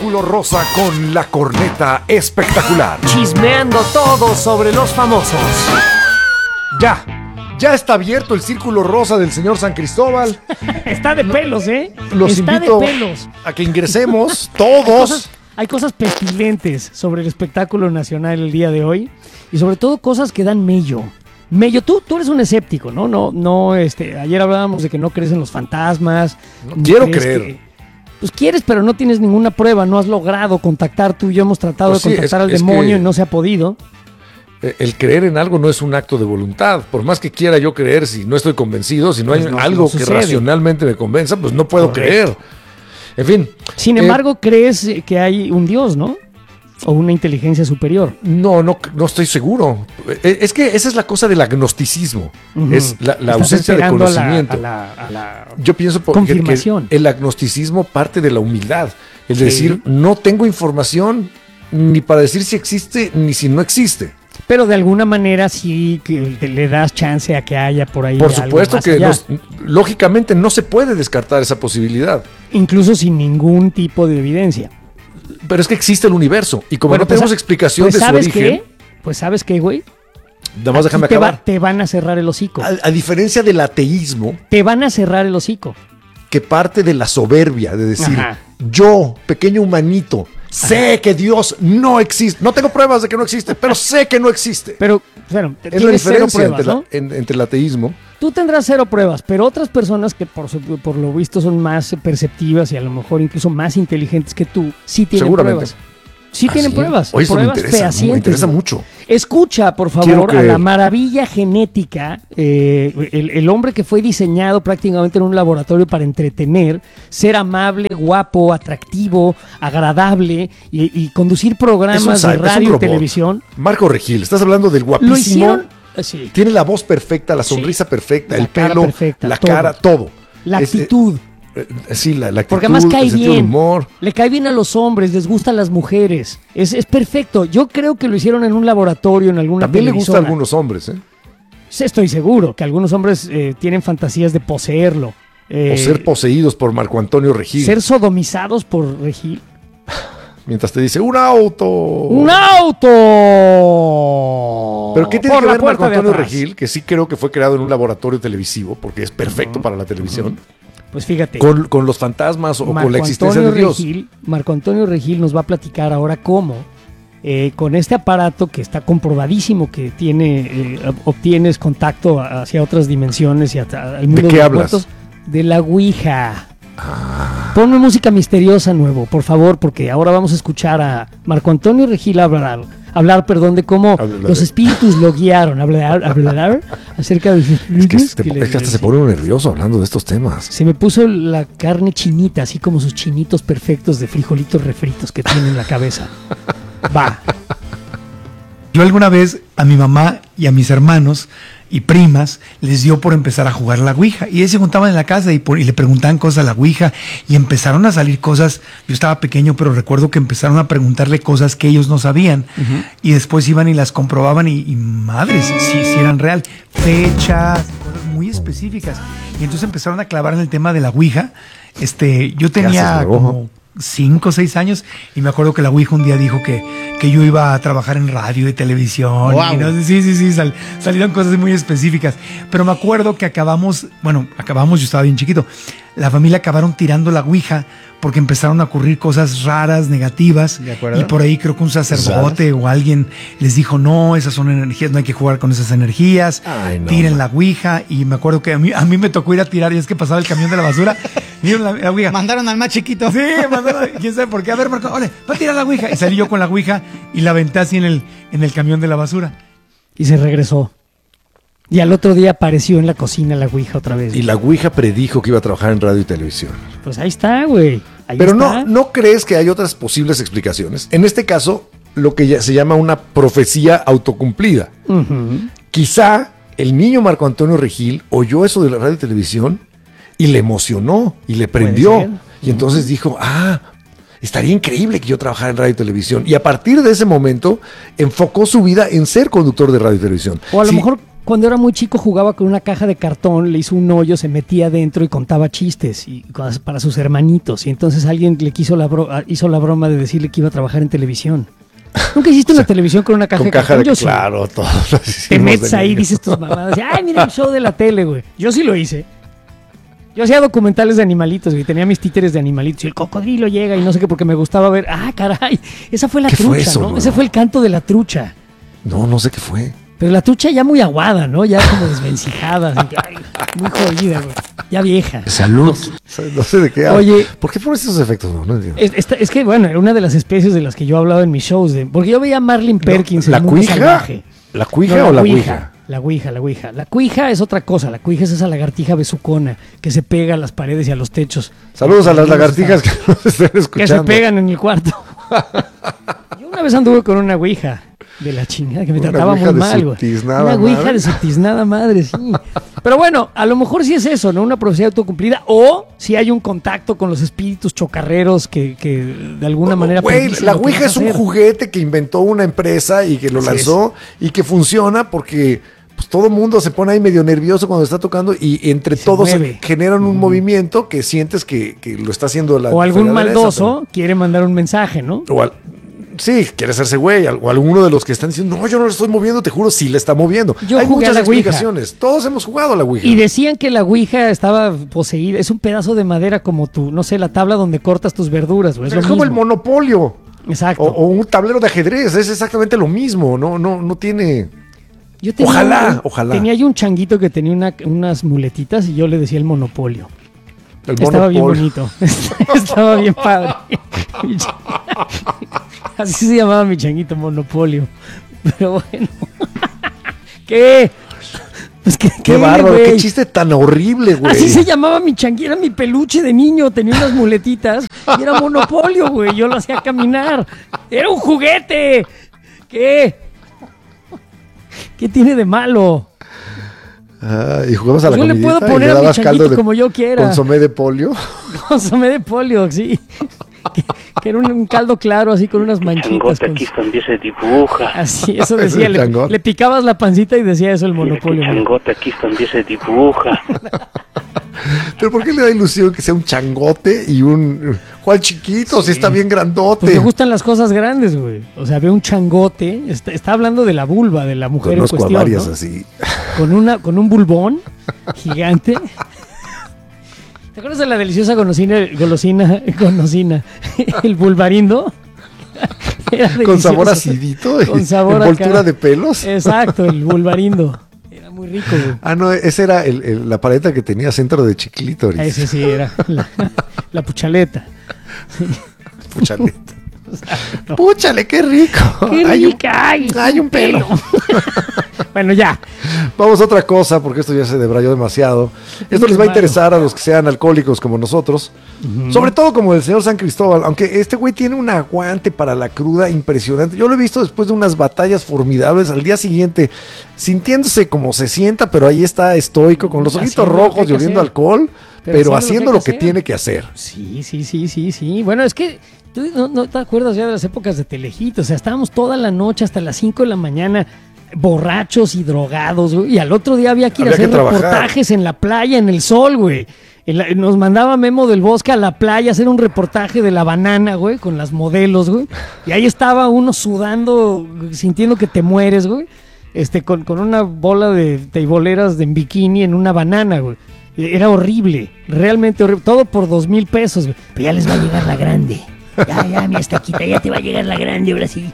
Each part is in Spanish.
Círculo Rosa con la corneta espectacular. Chismeando todo sobre los famosos. Ya está abierto el Círculo Rosa del señor San Cristóbal. Está de pelos, ¿eh? Los Está invito de pelos. a que ingresemos todos. Hay cosas pestilentes sobre el espectáculo nacional el día de hoy. Y sobre todo cosas que dan mello. Tú eres un escéptico, ¿no? No, ayer hablábamos de que no crees en los fantasmas. No quiero creer. Pues quieres, pero no tienes ninguna prueba. No has logrado contactar. Tú y yo hemos tratado Pues de contactar al demonio y no se ha podido. El creer en algo no es un acto de voluntad. Por más que quiera yo creer, si no estoy convencido, si no hay algo que racionalmente me convenza, pues no puedo creer. En fin. Sin embargo, crees que hay un Dios, ¿no? O una inteligencia superior. No estoy seguro. Es que esa es la cosa del agnosticismo. Uh-huh. Es la ausencia de conocimiento. A la yo pienso confirmación. Que el agnosticismo parte de la humildad. Es decir, no tengo información ni para decir si existe ni si no existe. Pero de alguna manera sí que le das chance a que haya por ahí. Por supuesto que lógicamente no se puede descartar esa posibilidad. Incluso sin ningún tipo de evidencia. Pero es que existe el universo y como no tenemos explicación de su origen. Pues ¿sabes qué, güey? Nada más déjame acabar. Te van a cerrar el hocico. A diferencia del ateísmo. Te van a cerrar el hocico. Que parte de la soberbia, de decir, yo, pequeño humanito, sé que Dios no existe. No tengo pruebas de que no existe, pero sé que no existe. Pero, bueno, es la diferencia entre el ateísmo. Tú tendrás 0 pruebas, pero otras personas que por lo visto son más perceptivas y a lo mejor incluso más inteligentes que tú, sí tienen pruebas. Sí tienen pruebas. Oye, pruebas me interesa mucho. Escucha, por favor, a la maravilla genética, el hombre que fue diseñado prácticamente en un laboratorio para entretener, ser amable, guapo, atractivo, agradable y conducir programas de radio y televisión. Marco Regil, estás hablando del guapísimo. Lo hicieron. Sí. Tiene la voz perfecta, la sonrisa perfecta, el pelo, perfecta, la cara, todo. La actitud. Sí, la actitud, porque además cae bien, el humor. Le cae bien a los hombres, les gustan las mujeres. Es perfecto. Yo creo que lo hicieron en un laboratorio, en alguna También televisora. le gusta a algunos hombres, ¿eh? Estoy seguro que algunos hombres tienen fantasías de poseerlo. O ser poseídos por Marco Antonio Regil. Ser sodomizados por Regil. Mientras te dice, ¡un auto! ¡Un auto! Pero ¿qué tiene que ver Marco Antonio Regil? Que sí creo que fue creado en un laboratorio televisivo, porque es perfecto para la televisión. Pues fíjate. Con los fantasmas o con la existencia de Dios. Marco Antonio Regil nos va a platicar ahora cómo, con este aparato que está comprobadísimo que obtienes contacto hacia otras dimensiones y al mundo ¿de qué hablas? De la Ouija. Ponme música misteriosa nuevo, por favor, porque ahora vamos a escuchar a Marco Antonio Regil hablar de cómo los espíritus lo guiaron, hablar acerca de los espíritus. Es que hasta se pone uno nervioso hablando de estos temas. Se me puso la carne chinita, así como sus chinitos perfectos de frijolitos refritos que tiene en la cabeza. Va. Yo alguna vez a mi mamá y a mis hermanos y primas les dio por empezar a jugar la Ouija y ellos se juntaban en la casa y le preguntaban cosas a la Ouija y empezaron a salir cosas. Yo estaba pequeño, pero recuerdo que empezaron a preguntarle cosas que ellos no sabían y después iban y las comprobaban y madres, si eran real, fechas, cosas muy específicas, y entonces empezaron a clavar en el tema de la Ouija. Yo tenía como 5 o 6 años y me acuerdo que la Ouija un día dijo que yo iba a trabajar en radio y televisión. Wow. Y no, sí, salieron cosas muy específicas, pero me acuerdo que acabamos, yo estaba bien chiquito, la familia acabaron tirando la Ouija porque empezaron a ocurrir cosas raras, negativas, y por ahí creo que un sacerdote o alguien les dijo, no, esas son energías, no hay que jugar con esas energías, tiren la Ouija. Y me acuerdo que a mí me tocó ir a tirar y es que pasaba el camión de la basura. Vieron la Ouija. Mandaron al más chiquito. Sí, quién sabe por qué. A ver, Marco, ole, va a tirar la Ouija. Y salí yo con la Ouija y la aventé así en el camión de la basura. Y se regresó. Y al otro día apareció en la cocina la Ouija otra vez. Y la Ouija predijo que iba a trabajar en radio y televisión. Pues ahí está, güey. Pero ¿no crees que hay otras posibles explicaciones? En este caso, lo que ya se llama una profecía autocumplida. Quizá el niño Marco Antonio Regil oyó eso de la radio y televisión y le emocionó y le prendió. Y entonces dijo, estaría increíble que yo trabajara en radio y televisión. Y a partir de ese momento enfocó su vida en ser conductor de radio y televisión. O a lo mejor cuando era muy chico jugaba con una caja de cartón, le hizo un hoyo, se metía adentro y contaba chistes para sus hermanitos. Y entonces alguien le hizo la broma de decirle que iba a trabajar en televisión. ¿Nunca hiciste una televisión con una caja de cartón? Yo claro, sí. Todos lo hicimos. Te metes ahí y dices tus mamadas. Ay, mira el show de la tele, güey. Yo sí lo hice. Yo hacía documentales de animalitos, güey. Tenía mis títeres de animalitos. Y el cocodrilo llega y no sé qué, porque me gustaba ver. Ah, caray. Esa fue la trucha, fue eso, ¿no? Ese fue el canto de la trucha. No sé qué fue. Pero la trucha ya muy aguada, ¿no? Ya como desvencijada. Así que, ay, muy jodida, güey. Ya vieja. Salud. No sé de qué hablo. Oye, ¿por qué pones esos efectos? No entiendo. Es que, bueno, era una de las especies de las que yo he hablado en mis shows. Porque yo veía a Marlene Perkins. ¿La cuija? ¿La cuija o la ouija? La ouija. La cuija es otra cosa. La cuija es esa lagartija besucona que se pega a las paredes y a los techos. Saludos a las lagartijas que nos estén escuchando. Que se pegan en el cuarto. Yo una vez anduve con una ouija de la chingada que me trataba muy mal, güey. Una ouija de su tiznada madre, sí. Pero bueno, a lo mejor sí es eso, ¿no? Una profecía autocumplida. O si hay un contacto con los espíritus chocarreros que de alguna manera... Güey, la ouija es un juguete que inventó una empresa y que lo lanzó y que funciona porque... pues todo el mundo se pone ahí medio nervioso cuando está tocando y entre todos generan un movimiento que sientes que lo está haciendo la... O algún maldoso quiere mandar un mensaje, ¿no? Sí, quiere hacerse güey, o alguno de los que están diciendo, no, yo no lo estoy moviendo, te juro, sí le está moviendo. Hay muchas explicaciones, todos hemos jugado a la ouija. Y decían que la ouija estaba poseída, es un pedazo de madera como tu, no sé, la tabla donde cortas tus verduras, güey. Es como el Monopolio. Exacto. O un tablero de ajedrez, es exactamente lo mismo, no tiene... Ojalá. Tenía yo un changuito que tenía unas muletitas y yo le decía el Monopolio. Estaba bien bonito. Estaba bien padre. Así se llamaba mi changuito, Monopolio. Pero bueno. ¿Qué? Pues qué bárbaro, qué chiste tan horrible, güey. Así se llamaba mi changuito, era mi peluche de niño, tenía unas muletitas y era Monopolio, güey. Yo lo hacía caminar. Era un juguete. ¿Qué? ¿Qué tiene de malo? Y jugamos a la comidita. Yo le puedo poner a mi changuito como yo quiera. Consomé de polio. Consomé de polio, sí. Que era un caldo claro, así con unas manchitas. El changote aquí también se dibuja. Así, eso decía. Le picabas la pancita y decía eso el Monopolio. El changote aquí también se dibuja. ¿Pero por qué le da ilusión que sea un changote y un... ¿Cuál chiquito? Sí. Si está bien grandote. Pues me gustan las cosas grandes, güey. O sea, ve un changote. Está hablando de la vulva de la mujer en cuestión, varias, ¿no? Así. Con un bulbón gigante. ¿Te acuerdas de la deliciosa golosina? El bulbarindo. Con sabor acidito. Con sabor envoltura de pelos. Exacto, el bulbarindo. Era muy rico, güey. Ah, no, esa era la paleta que tenía centro de chiclítoris. Ese sí, era la puchaleta. Sí. Puchaleta. No. Púchale, qué rico. Qué rica. Hay un pelo. Bueno, ya. Vamos a otra cosa, porque esto ya se debrayó demasiado. Esto les va a interesar a los que sean alcohólicos como nosotros. Sobre todo como el señor San Cristóbal. Aunque este güey tiene un aguante para la cruda impresionante. Yo lo he visto después de unas batallas formidables. Al día siguiente, sintiéndose como se sienta, pero ahí está estoico, con los ojitos rojos y oliendo alcohol. Pero haciendo lo que tiene que hacer. Sí. Bueno, es que tú no te acuerdas ya de las épocas de Telehit. O sea, estábamos toda la noche hasta las 5 de la mañana borrachos y drogados, güey. Y al otro día había que ir a hacer reportajes en la playa, en el sol, güey. Nos mandaba Memo del Bosque a la playa a hacer un reportaje de la banana, güey, con las modelos, güey. Y ahí estaba uno sudando, sintiendo que te mueres, güey. Con una bola de teiboleras en bikini en una banana, güey. Era horrible, realmente horrible. Todo por 2,000 pesos, güey. Pero ya les va a llegar la grande. Ya, mi estaquita, ya te va a llegar la grande, ahora sí.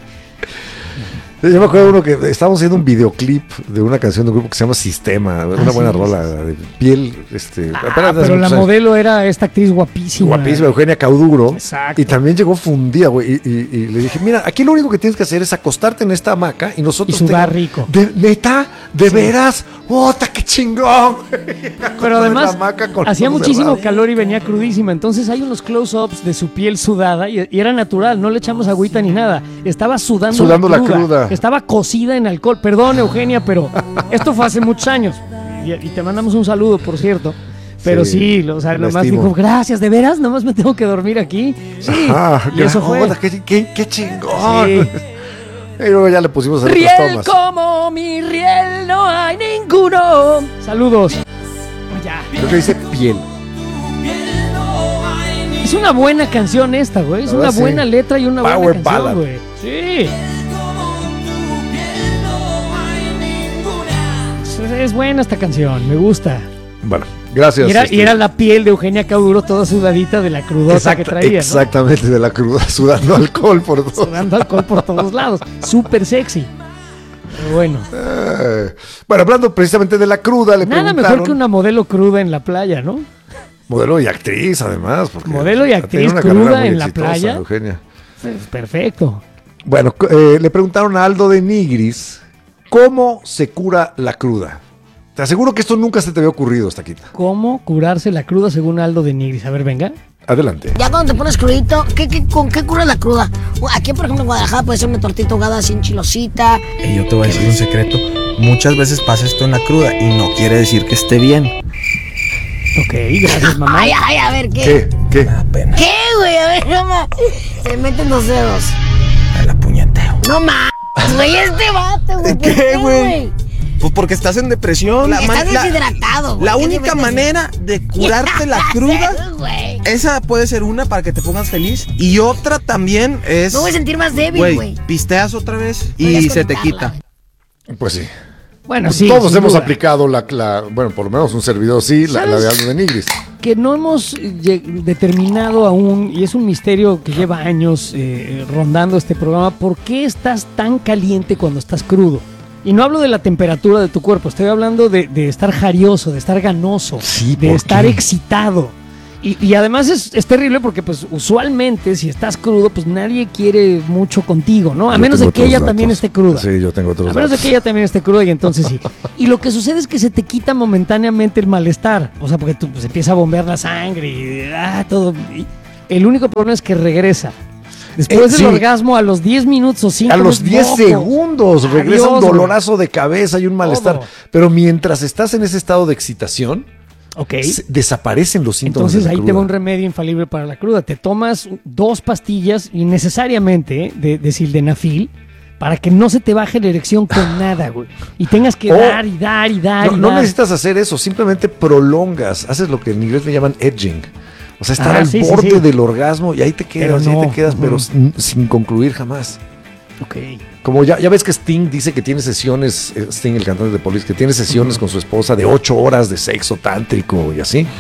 Yo me acuerdo de uno que estábamos haciendo un videoclip de una canción de un grupo que se llama Sistema, una buena rola de piel. Pero la modelo era esta actriz guapísima. Guapísima, Eugenia Cauduro. Exacto. Y también llegó fundida, güey. Y le dije, mira, aquí lo único que tienes que hacer es acostarte en esta hamaca y nosotros... Y sudar rico. ¿Neta? ¿De veras? ¡Ota, qué chingón! Pero además, hacía muchísimo calor y venía crudísima. Entonces hay unos close-ups de su piel sudada y era natural, no le echamos agüita ni nada. Estaba sudando la cruda. Estaba cocida en alcohol. Perdón, Eugenia, pero esto fue hace muchos años. Y te mandamos un saludo, por cierto. Pero sí, o sea, nomás dijo, gracias, ¿de veras? Nomás me tengo que dormir aquí. Sí, y eso fue. ¡Qué chingón! Sí. Y luego ya le pusimos en otras Riel tomas. como mi riel no hay ninguno. Saludos. Ya. Creo que dice piel. Es una buena canción esta, güey. Es una buena letra y una Power buena ballad. canción, güey. Sí. Es buena esta canción, me gusta. Bueno, gracias. Y era la piel de Eugenia Cauduro toda sudadita de la crudota que traía, ¿no? Exactamente, de la cruda, sudando alcohol por todo. Sudando alcohol por todos lados. Súper sexy. Pero bueno. Bueno, hablando precisamente de la cruda, le Nada preguntaron... mejor que una modelo cruda en la playa, ¿no? Modelo y actriz, además. Porque Modelo y actriz tiene una carrera cruda muy en la exitosa, playa. Eugenia. Perfecto. Bueno, le preguntaron a Aldo de Nigris cómo se cura la cruda. Te aseguro que esto nunca se te había ocurrido, Taquita. ¿Cómo curarse la cruda según Aldo de Nigris? A ver, venga. Adelante. Ya cuando te pones crudito, ¿con qué curas la cruda? Aquí, por ejemplo, en Guadalajara puede ser una tortita ahogada sin chilosita. Y yo te voy a decir un secreto. Muchas veces pasa esto en la cruda y no quiere decir que esté bien. Ok, gracias, mamá. Ay, a ver, ¿qué? ¿Qué? Me da pena. ¿Qué, güey? A ver, mamá. Se meten los dedos. Me la puñeteo. No mames, güey, este vato, güey. ¿Por ¿Qué, güey? Pues porque estás en depresión. Estás deshidratado, güey. La ¿Qué te única metes? manera de curarte la cruda, Güey. esa puede ser una para que te pongas feliz. Y otra también es... Me voy a sentir más débil, güey. Pisteas otra vez Podrías y se te conectarla. quita. Pues sí. Bueno, sí. Todos sin hemos duda. aplicado bueno, por lo menos un servidor sí, la de Aldo de Nigris. Que no hemos determinado aún, y es un misterio que lleva años rondando este programa, ¿por qué estás tan caliente cuando estás crudo? Y no hablo de la temperatura de tu cuerpo, estoy hablando de estar jarioso, de estar ganoso, Sí, de ¿por estar qué? excitado. Y además es terrible porque pues usualmente si estás crudo pues nadie quiere mucho contigo, ¿no? A Yo menos tengo de que otros ella datos. también esté cruda. Sí, yo tengo otros A menos de datos. que ella también esté cruda y entonces sí. Y lo que sucede es que se te quita momentáneamente el malestar. O sea, porque tú pues, empieza a bombear la sangre y todo. Y el único problema es que regresa. Después del sí. orgasmo, a los 10 minutos o 5 A los 10 segundos regresa un Adiós, dolorazo de cabeza y un malestar. Todo. Pero mientras estás en ese estado de excitación, Ok. desaparecen los síntomas Entonces de la ahí cruda. te va un remedio infalible para la cruda. Te tomas 2 pastillas innecesariamente de sildenafil para que no se te baje la erección con nada, güey. Y tengas que dar y dar y dar No, y no dar. necesitas hacer eso, simplemente prolongas, haces lo que en inglés le llaman edging. O sea, estar al sí, sí, borde sí. del orgasmo y ahí te quedas, Pero y ahí no. te quedas, pero Ujú. sin concluir jamás. Ok. Como ya ves que Sting dice que tiene sesiones, Sting, el cantante de Police, que tiene sesiones con su esposa de 8 horas de sexo tántrico y así.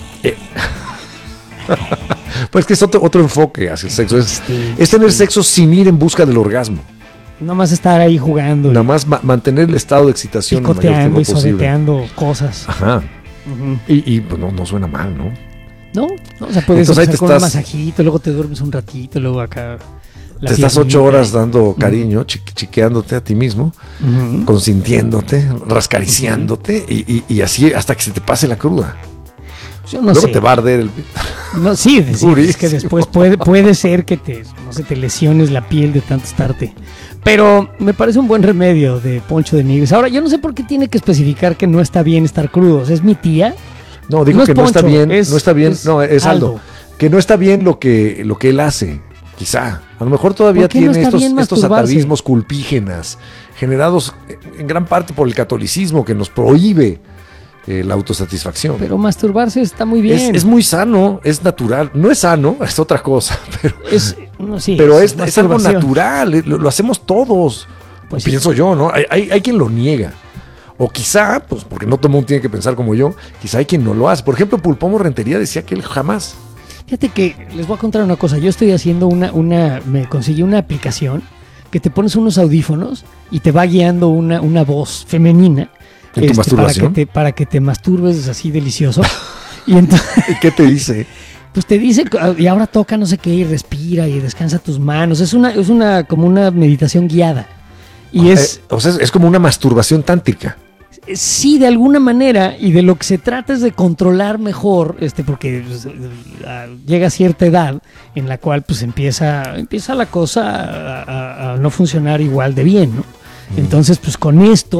Pues que es otro enfoque hacia el sexo. Es tener sexo sin ir en busca del orgasmo. Nomás estar ahí jugando. Nada más mantener el estado de excitación el mayor Picoteando tiempo y posible. sobeteando cosas. Ajá. Ujú. Y pues no suena mal, ¿no? ¿No? O sea, puedes Entonces ahí empezar te con un estás- masajito, luego te duermes un ratito, luego acá. la Te estás piernita. 8 horas dando cariño, chiqueándote a ti mismo, Ujú. consintiéndote, rascariciándote y así hasta que se te pase la cruda. Yo no Luego sé. te va a arder el... No, sí, es que Durísimo. después puede ser que no sé, te lesiones la piel de tanto estarte. Pero me parece un buen remedio de Poncho de Nigris. Ahora, yo no sé por qué tiene que especificar que no está bien estar crudos. ¿Es mi tía? No, digo No es que no está Poncho, bien, es- no está bien, es no, es Aldo. Aldo. Que no está bien lo que él hace, quizá. A lo mejor todavía ¿Por qué no tiene está bien estos masturbarse? atavismos culpígenas, generados en gran parte por el catolicismo que nos prohíbe la autosatisfacción. Pero masturbarse está muy bien. Es muy sano, es natural. No es sano, es otra cosa, pero, Sí, pero es algo masturbación. natural, lo hacemos todos. Pues sí. Pienso yo, ¿no? Hay quien lo niega. O quizá, pues porque no todo el mundo tiene que pensar como yo, quizá hay quien no lo hace. Por ejemplo, Pulpomo Rentería decía que él jamás. Fíjate que les voy a contar una cosa. Yo estoy haciendo me conseguí una aplicación que te pones unos audífonos y te va guiando una voz femenina. ¿En tu masturbación? Para que te masturbes así delicioso. Y entonces, ¿Y qué te dice? pues te dice, y ahora toca no sé qué, y respira y descansa tus manos. Es una como una meditación guiada. Y O sea, es como una masturbación tántrica. sí, de alguna manera, y de lo que se trata es de controlar mejor, porque pues, llega a cierta edad en la cual pues empieza la cosa a no funcionar igual de bien, ¿no? Entonces, pues con esto,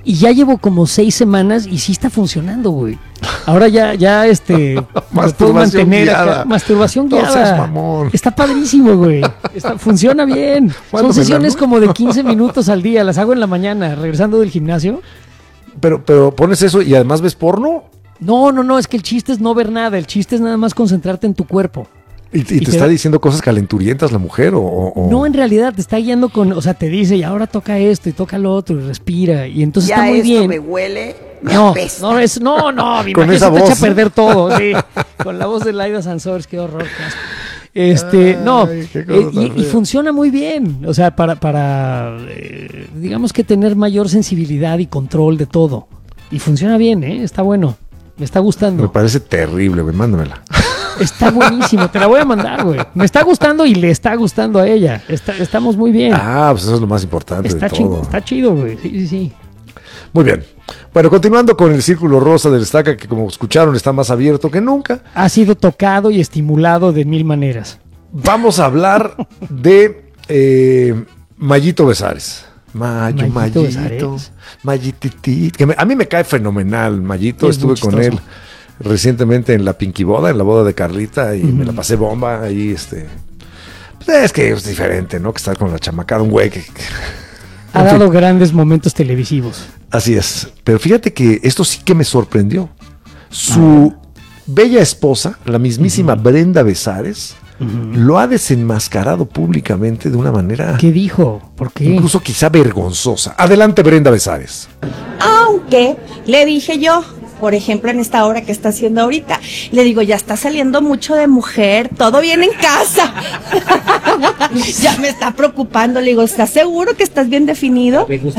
Y ya llevo como 6 semanas y sí está funcionando, güey. Ahora ya Masturbación guiada. Masturbación No guiada. seas mamón. Está padrísimo, güey. Funciona bien. Son sesiones como de 15 minutos al día. Las hago en la mañana, regresando del gimnasio. Pero pones eso y además ves porno. No, es que el chiste es no ver nada. El chiste es nada más concentrarte en tu cuerpo. ¿Y te está diciendo cosas calenturientas la mujer o...? No, en realidad te está guiando te dice, y ahora toca esto y toca lo otro y respira. Y entonces está muy bien. Me huele, me No, apesta. mi Con esa te echa a voz. perder todo, sí. Con la voz de Laida Sansores, qué horror, qué asco. qué cosa tan Y fea. funciona muy bien, o sea, para digamos que tener mayor sensibilidad y control de todo. Y funciona bien, está bueno, me está gustando. Me parece terrible, güey, mándamela. Está buenísimo, te la voy a mandar, güey. Me está gustando y le está gustando a ella. Estamos muy bien. Pues eso es lo más importante de todo. Está chido, güey, sí. Muy bien. Bueno, continuando con el círculo rosa del Estaca, que como escucharon está más abierto que nunca. Ha sido tocado y estimulado de 1000 maneras. Vamos a hablar de Mayito Besares. Mayito, Besares. Mayititi. A mí me cae fenomenal, Mayito. Es Estuve muy con chistoso. él recientemente en la Pinky Boda, en la boda de Carlita, y me la pasé bomba. Ahí, pues es que es diferente, ¿no? Que estar con la chamacada, un güey que Ha dado grandes momentos televisivos. Así es. Pero fíjate que esto sí que me sorprendió. Su bella esposa, la mismísima Brenda Besares, lo ha desenmascarado públicamente de una manera ¿Qué dijo? ¿Por qué? incluso quizá vergonzosa. Adelante, Brenda Besares. Aunque le dije yo, por ejemplo, en esta obra que está haciendo ahorita, le digo, ya está saliendo mucho de mujer, todo bien en casa. Ya me está preocupando, le digo, ¿estás seguro que estás bien definido? Bien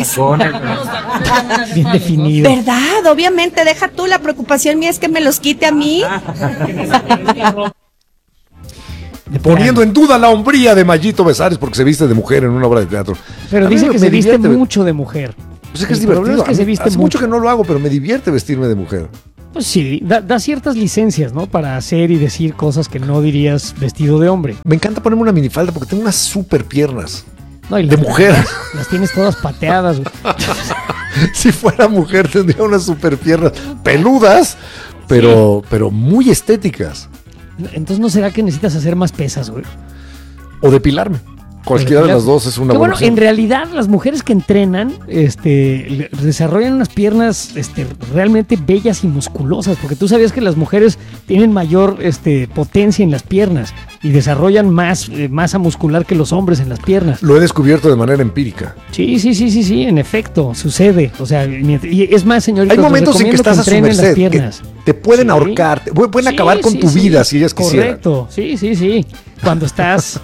definido. ¿Verdad? Obviamente, deja tú, la preocupación mía es que me los quite a mí. Poniendo en duda la hombría de Mayito Besares porque se viste de mujer en una obra de teatro. Pero A mí dice me que se viste divierte. mucho de mujer. Pues es que es El problema divertido. es que se viste Hace mucho mucho. que no lo hago, pero me divierte vestirme de mujer. Pues sí, da ciertas licencias, ¿no? Para hacer y decir cosas que no dirías vestido de hombre. Me encanta ponerme una minifalda porque tengo unas super piernas. No, y De mujer. Las tienes todas pateadas, güey. Si fuera mujer tendría unas super piernas peludas, pero muy estéticas. Entonces, ¿no será que necesitas hacer más pesas, güey? O depilarme. Cualquiera de las dos es una Que buena bueno, opción. en realidad las mujeres que entrenan desarrollan unas piernas realmente bellas y musculosas, porque tú sabías que las mujeres tienen mayor potencia en las piernas y desarrollan más masa muscular que los hombres en las piernas. Lo he descubierto de manera empírica. Sí, en efecto, sucede. O sea, y es más, señorita, Hay momentos en que estás a su entrenen las merced, que piernas. te pueden Sí. ahorcar, pueden Sí, acabar con sí, tu sí. vida si ellas quisieran. Correcto, sí. Cuando estás...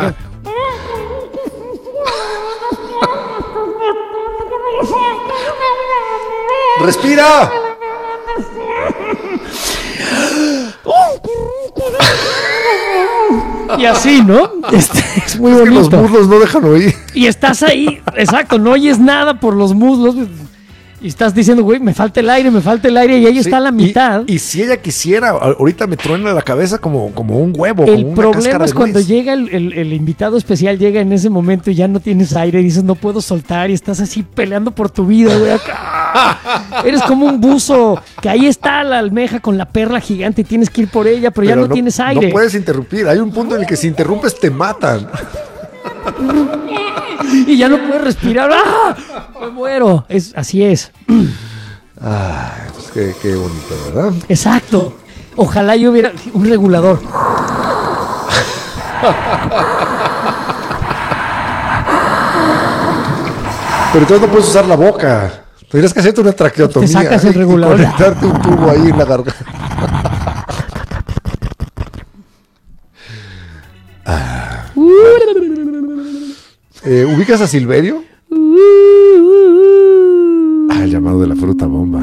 ¡Respira! Y así, ¿no? Es muy Es que los bonito. muslos no dejan oír. Y estás ahí, exacto, no oyes nada por los muslos. Y estás diciendo, güey, me falta el aire, y ahí está la mitad. Y si ella quisiera, ahorita me truena la cabeza como un huevo. El como una problema cáscara es de cuando nuez. llega el invitado especial, llega en ese momento y ya no tienes aire, y dices, no puedo soltar, y estás así peleando por tu vida, güey. Acá. Eres como un buzo, que ahí está la almeja con la perla gigante y tienes que ir por ella, pero ya no tienes aire. No puedes interrumpir. Hay un punto en el que si interrumpes te matan. Y ya no puedes respirar. ¡Ah! Me muero. Así es. Pues qué bonito, ¿verdad? Exacto. Ojalá yo hubiera un regulador. Pero entonces no puedes usar la boca. Tendrías que hacerte una traqueotomía. Te sacas el y regulador. conectarte un tubo ahí en la garganta. ¿Ubicas a Silverio? El llamado de la fruta bomba.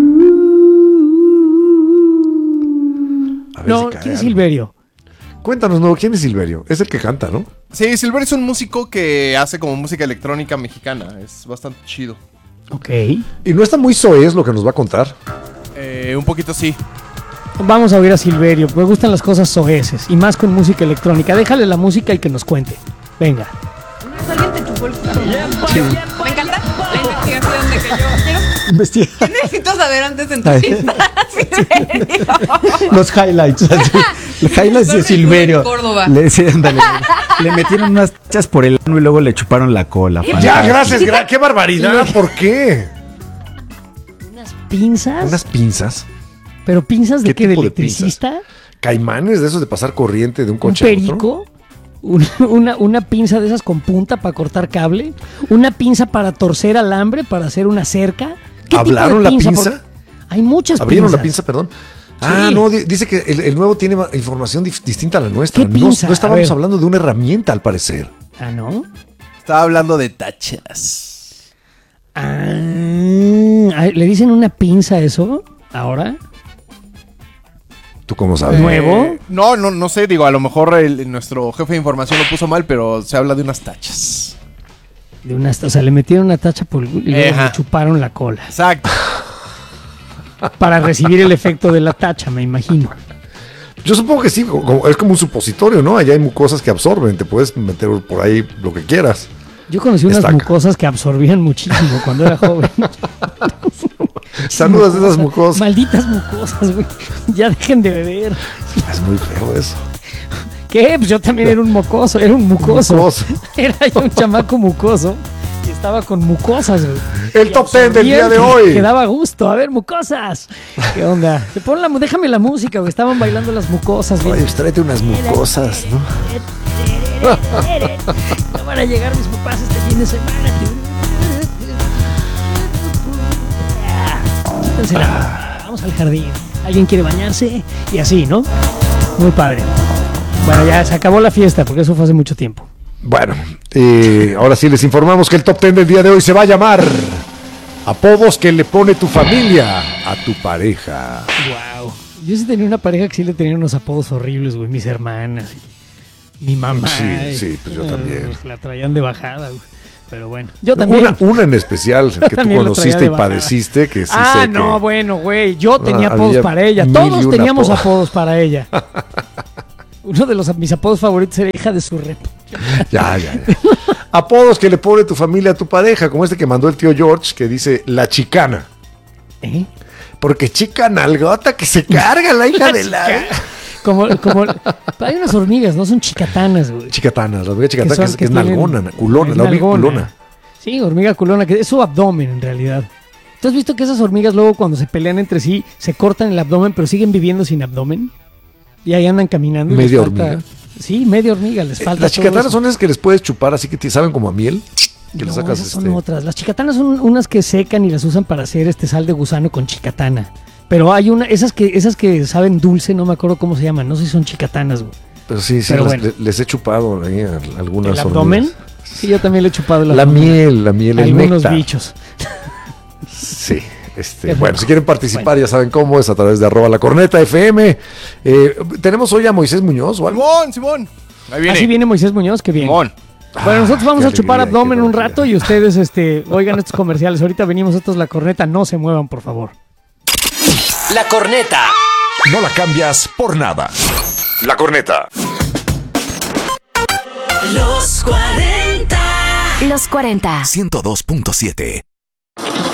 A ver No, si cae ¿quién es algo. Silverio? Cuéntanos, ¿no? ¿Quién es Silverio? Es el que canta, ¿no? Sí, Silverio es un músico que hace como música electrónica mexicana. Es bastante chido. Ok. Y no está muy soez lo que nos va a contar. Un poquito sí. Vamos a oír a Silverio. Me gustan las cosas soeces y más con música electrónica. Déjale la música y que nos cuente. Venga. Alguien te chupó el culo. Me encanta la investigación de Investiga. ¿Qué necesito saber antes de entrevistar a Silverio? Los highlights. Los highlights de Silverio. Córdoba. Le metieron unas tachas por el ano y luego le chuparon la cola. Ya, gracias. ¡Qué barbaridad! ¿Por qué? ¿Unas pinzas? ¿Unas pinzas? ¿Pero pinzas de qué? ¿De tipo de electricista? ¿Caimanes de esos de pasar corriente de un ¿Un coche a perico? Una pinza de esas con punta para cortar cable, una pinza para torcer alambre, para hacer una cerca. ¿Qué ¿Hablaron tipo de la pinza? Porque hay muchas ¿Abrieron pinzas. la pinza, perdón? Sí. Ah, no, dice que el nuevo tiene información distinta a la nuestra. ¿Qué pinza? No estábamos hablando de una herramienta, al parecer. Ah, ¿no? Estaba hablando de tachas. ¿Le dicen una pinza a eso ahora? ¿Tú cómo sabes? ¿Nuevo? No sé, digo, a lo mejor nuestro jefe de información lo puso mal, pero se habla de unas tachas. O sea, le metieron una tacha por y luego Ajá. le chuparon la cola. Exacto. Para recibir el efecto de la tacha, me imagino. Yo supongo que sí, es como un supositorio, ¿no? Allá hay mucosas que absorben, te puedes meter por ahí lo que quieras. Yo conocí unas mucosas que absorbían muchísimo cuando era joven. Saludas de esas mucosas. Malditas mucosas, güey. Ya dejen de beber. Es muy feo eso. ¿Qué? Pues yo también era un mocoso, era un mucoso. Mucoso. Era yo un chamaco mucoso y estaba con mucosas, güey. El top 10 del día de hoy. Que daba gusto. A ver, mucosas. ¿Qué onda? Déjame la música, güey. Estaban bailando las mucosas, güey. Oye, pues tráete unas mucosas, ¿no? No van a llegar mis papás este fin de semana. Vamos al jardín. ¿Alguien quiere bañarse? Y así, ¿no? Muy padre. Bueno, ya se acabó la fiesta porque eso fue hace mucho tiempo. Bueno, ahora sí les informamos que el top 10 del día de hoy se va a llamar apodos que le pone tu familia a tu pareja. Wow. Yo sí tenía una pareja que sí le tenía unos apodos horribles, güey. Mis hermanas, mi mamá. Sí, pues yo también. La traían de bajada, güey. Pero bueno, yo también. Una en especial que tú conociste y padeciste, que sí sé no, que... bueno, güey. Yo tenía apodos para ella. mil y Todos un teníamos apodos. apodos para ella. Uno de mis apodos favoritos era hija de su rep. Ya. Apodos que le pone tu familia a tu pareja, como este que mandó el tío George, que dice la chicana. Porque chica nalgota que se carga la hija de la... Como hay unas hormigas, ¿no? Son chicatanas, güey. Chicatanas, la hormiga chicatana que es tienen- nalgona, culona, la hormiga culona. Sí, hormiga culona, que es su abdomen en realidad. ¿Tú has visto que esas hormigas luego cuando se pelean entre sí se cortan el abdomen pero siguen viviendo sin abdomen? Y ahí andan caminando. y ¿Media les falta- hormiga? Sí, media hormiga, les falta. Las todo chicatanas eso. son esas que les puedes chupar así que te saben como a miel. Que le No, sacas esas son otras. Las chicatanas son unas que secan y las usan para hacer sal de gusano con chicatana. Pero hay esas que saben dulce, no me acuerdo cómo se llaman. No sé si son chicatanas, güey. Pero sí, Pero les, bueno. les he chupado ahí a algunas ¿El abdomen? hormigas. Sí, yo también le he chupado el La abdomen. miel, el Algunos néctar. bichos. Sí. Qué Bueno, rico. si quieren participar ya saben cómo es a través de @lacorneta_fm. Tenemos hoy a Moisés Muñoz o algo. Simón. Ahí viene. Así viene Moisés Muñoz, que bien. Simón. Bueno, nosotros vamos qué a chupar alegría, abdomen qué un barbaridad. rato y ustedes oigan estos comerciales. Ahorita venimos, esto es La Corneta, no se muevan, por favor. La Corneta. No la cambias por nada. La Corneta. Los 40. Los 40. 102.7.